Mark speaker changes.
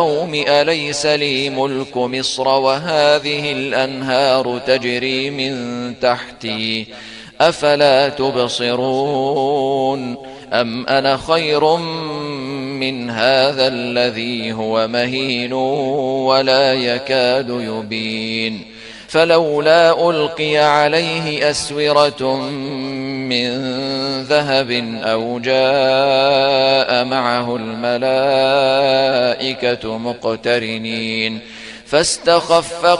Speaker 1: قوم أليس لي ملك مصر وهذه الأنهار تجري من تحتي أفلا تبصرون أم أنا خير من هذا الذي هو مهين ولا يكاد يبين فلولا ألقي عليه أسورة من ذهب أو جاء معه الملائكة مقترنين فاستخف